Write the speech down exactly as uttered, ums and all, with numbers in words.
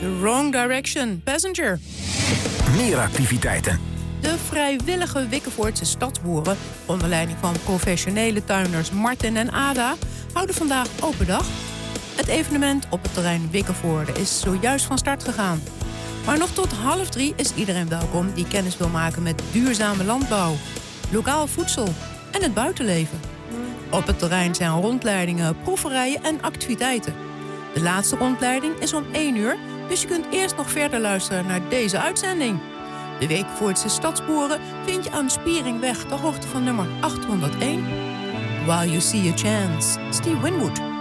The Wrong Direction, Passenger. Meer activiteiten. De vrijwillige Wickevoortse stadsboeren, onder leiding van professionele tuinders Martin en Ada, houden vandaag open dag. Het evenement op het terrein Wickevoorde is zojuist van start gegaan. Maar nog tot half drie is iedereen welkom die kennis wil maken met duurzame landbouw, lokaal voedsel en het buitenleven. Op het terrein zijn rondleidingen, proeverijen en activiteiten. De laatste rondleiding is om één uur, dus je kunt eerst nog verder luisteren naar deze uitzending. De Wickevoortse stadsboeren vind je aan Spieringweg, de hoogte van nummer achthonderdéén. While You See a Chance, Steve Winwood.